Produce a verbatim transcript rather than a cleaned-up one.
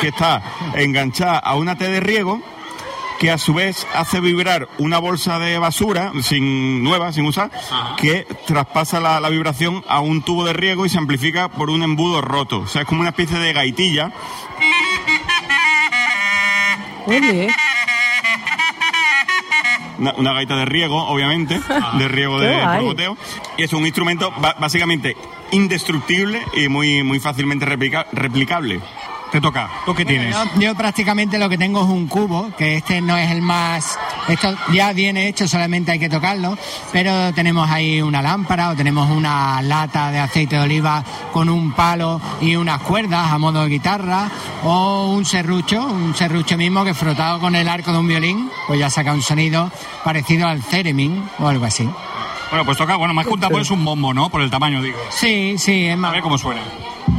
que está enganchada a una T de riego, que a su vez hace vibrar una bolsa de basura sin nueva, sin usar, Ajá. que traspasa la, la vibración a un tubo de riego y se amplifica por un embudo roto. O sea, es como una especie de gaitilla. Oye. Una, una gaita de riego, obviamente, ah. de riego de borboteo. Y es un instrumento b- básicamente indestructible y muy, muy fácilmente replica- replicable. Te toca. ¿Tú qué tienes? Bueno, yo, yo prácticamente lo que tengo es un cubo, que este no es el más... Esto ya viene hecho, solamente hay que tocarlo, pero tenemos ahí una lámpara o tenemos una lata de aceite de oliva con un palo y unas cuerdas a modo de guitarra, o un serrucho, un serrucho mismo que frotado con el arco de un violín, pues ya saca un sonido parecido al theremin o algo así. Bueno, pues toca, bueno, más que un tambor es un bombo, ¿no? Por el tamaño, digo. Sí, sí, es más... A ver cómo suena.